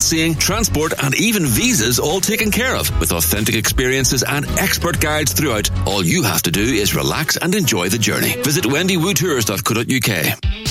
sightseeing, transport and even visas all taken care of. With authentic experiences and expert guides throughout, all you have to do is relax and enjoy the journey. Visit wendywoodtours.co.uk.